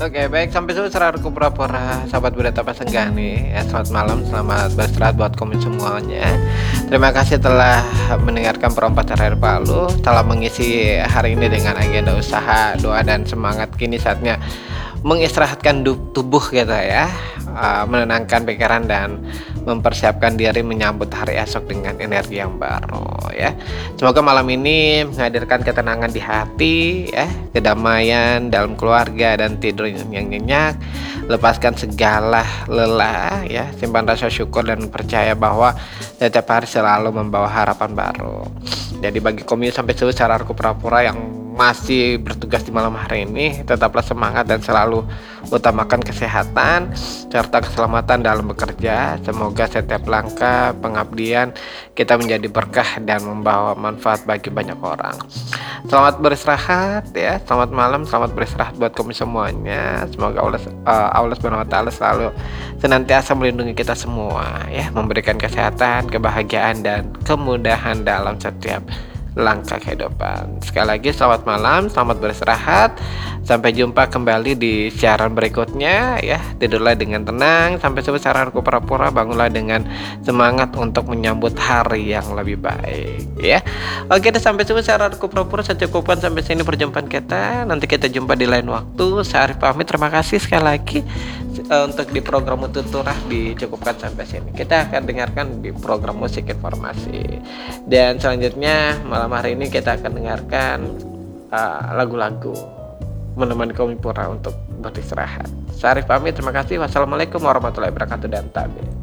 Oke, baik, sampai sini serahku pura-pura sahabat berita Pasenggah nih ya, selamat malam, selamat beristirahat buat komen semuanya. Terima kasih telah mendengarkan perompak terakhir Palu, telah mengisi hari ini dengan agenda usaha, doa dan semangat. Kini saatnya mengistirahatkan tubuh gitu ya, menenangkan pikiran dan mempersiapkan diri menyambut hari esok dengan energi yang baru ya. Semoga malam ini menghadirkan ketenangan di hati ya, kedamaian dalam keluarga dan tidur yang nyenyak. Lepaskan segala lelah ya, simpan rasa syukur dan percaya bahwa setiap hari selalu membawa harapan baru. Jadi bagi komisi sampai secara aku pura-pura yang masih bertugas di malam hari ini, tetaplah semangat dan selalu utamakan kesehatan serta keselamatan dalam bekerja. Semoga setiap langkah pengabdian kita menjadi berkah dan membawa manfaat bagi banyak orang. Selamat beristirahat ya, selamat malam, selamat beristirahat buat kami semuanya. Semoga Allah Subhanahu wa taala selalu senantiasa melindungi kita semua ya, memberikan kesehatan, kebahagiaan dan kemudahan dalam setiap langkah kehidupan. Sekali lagi selamat malam, selamat beristirahat. Sampai jumpa kembali di siaran berikutnya ya. Tidurlah dengan tenang, sampai sebesar aku pura-pura, bangunlah dengan semangat untuk menyambut hari yang lebih baik ya. Oke, sampai sebesar aku pura-pura, saya cukupkan sampai sini perjumpaan kita. Nanti kita jumpa di lain waktu. Saya Arif pamit, terima kasih sekali lagi. Untuk di program Tuturah dicukupkan sampai sini. Kita akan dengarkan di program musik informasi. Dan selanjutnya malam hari ini kita akan dengarkan lagu-lagu menemani kami pura untuk beristirahat. Saya Arif pamit, terima kasih. Wassalamualaikum warahmatullahi wabarakatuh dan tabik.